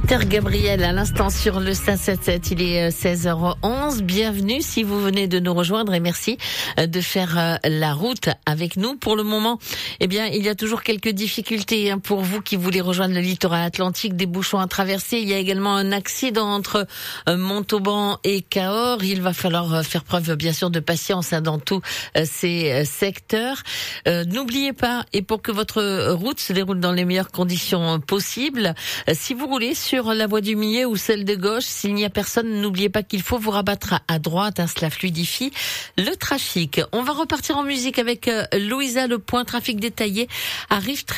Peter Gabriel à l'instant sur le 577, il est 16h11. Bienvenue si vous venez de nous rejoindre et merci de faire la route avec nous. Pour le moment, eh bien, il y a toujours quelques difficultés pour vous qui voulez rejoindre le littoral atlantique, des bouchons à traverser. Il y a également un accident entre Montauban et Cahors. Il va falloir faire preuve bien sûr de patience dans tous ces secteurs. N'oubliez pas, et pour que votre route se déroule dans les meilleures conditions possibles, si vous roulez sur la voie du milieu ou celle de gauche, s'il n'y a personne, n'oubliez pas qu'il faut vous rabattre à droite, cela fluidifie le trafic. On va repartir en musique avec Louisa, le point trafic détaillé arrive très